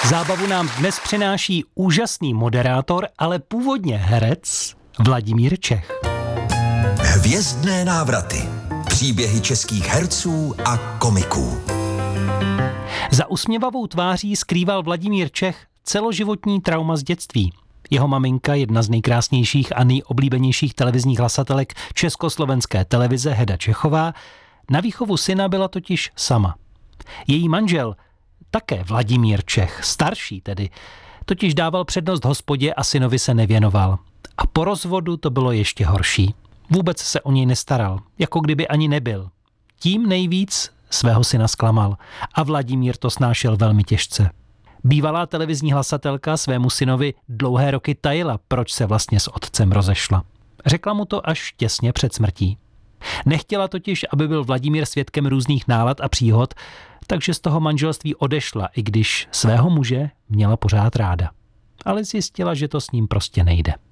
Zábavu nám dnes přináší úžasný moderátor, ale původně herec Vladimír Čech. Hvězdné návraty. Příběhy českých herců a komiků. Za usměvavou tváří skrýval Vladimír Čech celoživotní trauma z dětství. Jeho maminka, jedna z nejkrásnějších a nejoblíbenějších televizních hlasatelek československé televize, Heda Čechová, na výchovu syna byla totiž sama. Její manžel, také Vladimír Čech, starší tedy, totiž dával přednost hospodě a synovi se nevěnoval. A po rozvodu to bylo ještě horší. Vůbec se o něj nestaral, jako kdyby ani nebyl. Tím nejvíc svého syna zklamal a Vladimír to snášel velmi těžce. Bývalá televizní hlasatelka svému synovi dlouhé roky tajila, proč se vlastně s otcem rozešla. Řekla mu to až těsně před smrtí. Nechtěla totiž, aby byl Vladimír svědkem různých nálad a příhod, takže z toho manželství odešla, i když svého muže měla pořád ráda. Ale zjistila, že to s ním prostě nejde.